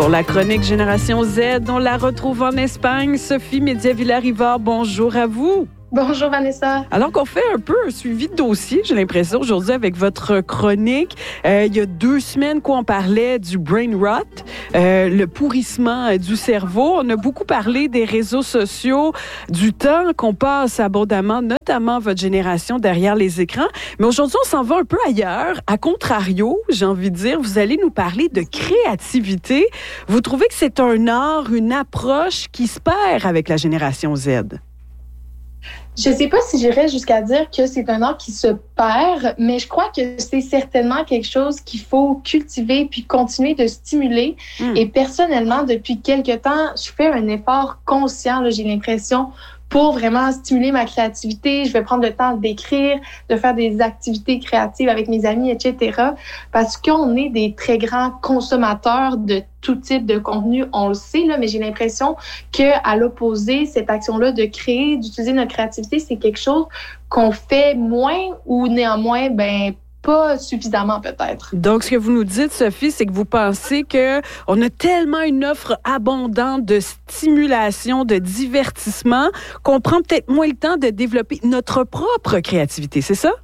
Pour la chronique Génération Z, on la retrouve en Espagne. Sophie Média-Villarivard, bonjour à vous. Bonjour Vanessa. Alors qu'on fait un peu un suivi de dossier, j'ai l'impression, aujourd'hui avec votre chronique. Il y a 2 semaines qu'on parlait du brain rot, le pourrissement du cerveau. On a beaucoup parlé des réseaux sociaux, du temps qu'on passe abondamment, notamment votre génération derrière les écrans. Mais aujourd'hui, on s'en va un peu ailleurs. À contrario, j'ai envie de dire, vous allez nous parler de créativité. Vous trouvez que c'est un art, une approche qui se perd avec la génération Z? Je ne sais pas si j'irais jusqu'à dire que c'est un art qui se perd, mais je crois que c'est certainement quelque chose qu'il faut cultiver puis continuer de stimuler. Et personnellement, depuis quelque temps, je fais un effort conscient, là, j'ai l'impression, pour vraiment stimuler ma créativité. Je vais prendre le temps d'écrire, de faire des activités créatives avec mes amis, etc. Parce qu'on est des très grands consommateurs de tout type de contenu, on le sait, là, mais j'ai l'impression qu'à l'opposé, cette action-là de créer, d'utiliser notre créativité, c'est quelque chose qu'on fait moins ou néanmoins, pas suffisamment peut-être. Donc, ce que vous nous dites, Sophie, c'est que vous pensez qu'on a tellement une offre abondante de stimulation, de divertissement, qu'on prend peut-être moins le temps de développer notre propre créativité, c'est ça?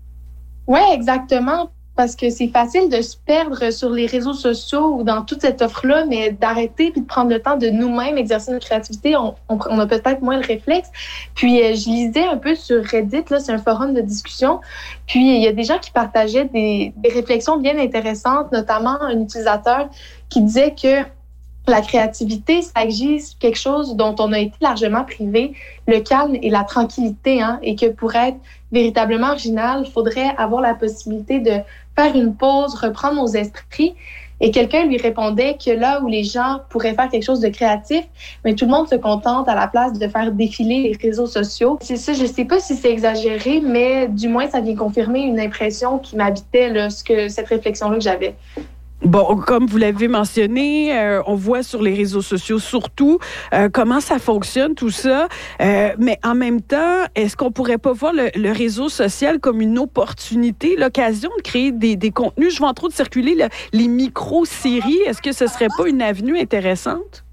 Oui, exactement. Parce que c'est facile de se perdre sur les réseaux sociaux ou dans toute cette offre-là, mais d'arrêter puis de prendre le temps de nous-mêmes exercer notre créativité, on a peut-être moins le réflexe. Puis, je lisais un peu sur Reddit, là, c'est un forum de discussion, puis il y a des gens qui partageaient des réflexions bien intéressantes, notamment un utilisateur qui disait que la créativité, ça exige quelque chose dont on a été largement privé, le calme et la tranquillité, hein, et que pour être véritablement original, il faudrait avoir la possibilité de faire une pause, reprendre nos esprits. Et quelqu'un lui répondait que là où les gens pourraient faire quelque chose de créatif, mais tout le monde se contente à la place de faire défiler les réseaux sociaux. C'est ça, je sais pas si c'est exagéré, mais du moins, ça vient confirmer une impression qui m'habitait, là, cette réflexion-là que j'avais. Bon, comme vous l'avez mentionné, on voit sur les réseaux sociaux surtout comment ça fonctionne, tout ça. Mais en même temps, est-ce qu'on pourrait pas voir le réseau social comme une opportunité, l'occasion de créer des contenus? Je vois entre autres circuler les micro-séries. Est-ce que ce serait pas une avenue intéressante?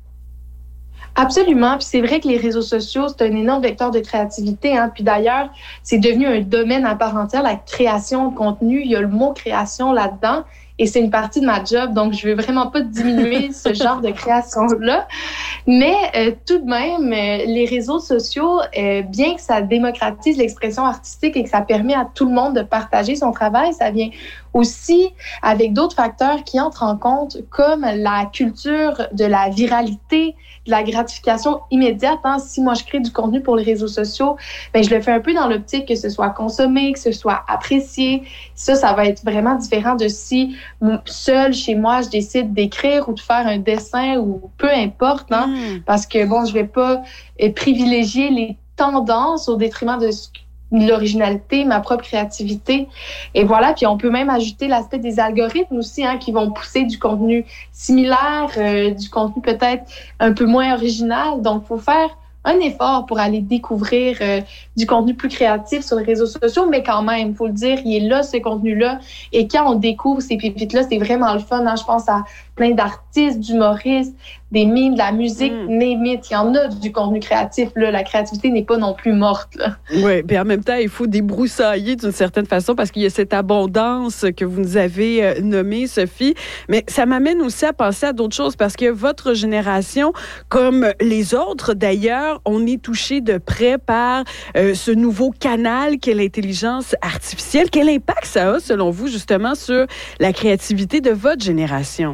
Absolument. Puis c'est vrai que les réseaux sociaux, c'est un énorme vecteur de créativité, hein. Puis d'ailleurs, c'est devenu un domaine à part entière, la création de contenu. Il y a le mot création là-dedans. Et c'est une partie de ma job, donc je veux vraiment pas diminuer ce genre de création-là. Mais tout de même, les réseaux sociaux, bien que ça démocratise l'expression artistique et que ça permet à tout le monde de partager son travail, ça vient aussi avec d'autres facteurs qui entrent en compte, comme la culture de la viralité, de la gratification immédiate. Hein. Si moi, je crée du contenu pour les réseaux sociaux, je le fais un peu dans l'optique que ce soit consommé, que ce soit apprécié. Ça va être vraiment différent de si seule, chez moi, je décide d'écrire ou de faire un dessin ou peu importe. Hein, parce que, je vais pas privilégier les tendances au détriment de l'originalité, ma propre créativité. Et voilà, puis on peut même ajouter l'aspect des algorithmes aussi, hein, qui vont pousser du contenu similaire, du contenu peut-être un peu moins original. Donc, il faut faire un effort pour aller découvrir du contenu plus créatif sur les réseaux sociaux, mais quand même, il faut le dire, il est là, ce contenu-là. Et quand on découvre ces pépites-là, c'est vraiment le fun. Hein? Je pense à plein d'artistes, d'humoristes, des mimes, de la musique, name it. Il y en a du contenu créatif. Là. La créativité n'est pas non plus morte. Oui, puis en même temps, il faut débroussailler d'une certaine façon parce qu'il y a cette abondance que vous nous avez nommée, Sophie. Mais ça m'amène aussi à penser à d'autres choses parce que votre génération, comme les autres d'ailleurs, on est touché de près par ce nouveau canal qu'est l'intelligence artificielle. Quel impact ça a, selon vous, justement, sur la créativité de votre génération?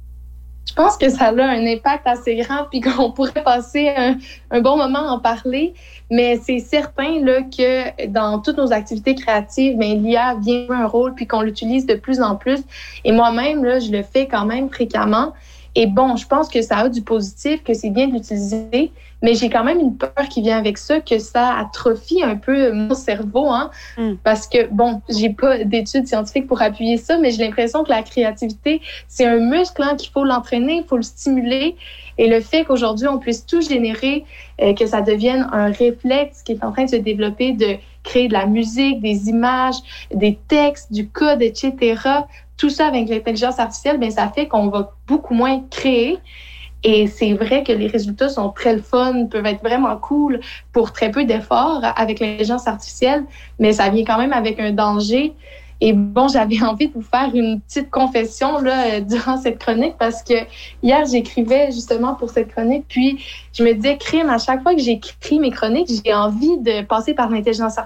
Je pense que ça a un impact assez grand puis qu'on pourrait passer un bon moment à en parler. Mais c'est certain là, que dans toutes nos activités créatives, l'IA vient jouer un rôle puis qu'on l'utilise de plus en plus. Et moi-même, là, je le fais quand même fréquemment. Et je pense que ça a du positif, que c'est bien de l'utiliser, mais j'ai quand même une peur qui vient avec ça, que ça atrophie un peu mon cerveau, hein, parce que, j'ai pas d'études scientifiques pour appuyer ça, mais j'ai l'impression que la créativité, c'est un muscle, hein, qu'il faut l'entraîner, il faut le stimuler, et le fait qu'aujourd'hui, on puisse tout générer, que ça devienne un réflexe qui est en train de se développer de créer de la musique, des images, des textes, du code, etc. Tout ça avec l'intelligence artificielle, bien, ça fait qu'on va beaucoup moins créer. Et c'est vrai que les résultats sont très le fun, peuvent être vraiment cool pour très peu d'efforts avec l'intelligence artificielle, mais ça vient quand même avec un danger. Et bon, j'avais envie de vous faire une petite confession là, durant cette chronique parce que hier, j'écrivais justement pour cette chronique, puis je me disais, crime, à chaque fois que j'écris mes chroniques, j'ai envie de passer par l'intelligence artificielle